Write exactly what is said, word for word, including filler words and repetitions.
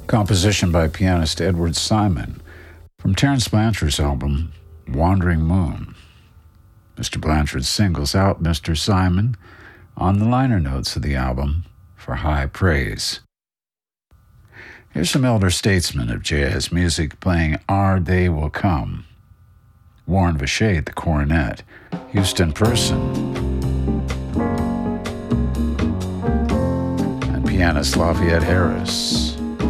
composition by pianist Edward Simon from Terence Blanchard's album Wandering Moon. Mister Blanchard singles out Mister Simon on the liner notes of the album for high praise. Here's some elder statesmen of jazz music playing Our Day Will Come. Warren Vacher at the cornet, Houston Person, and pianist Lafayette Harris.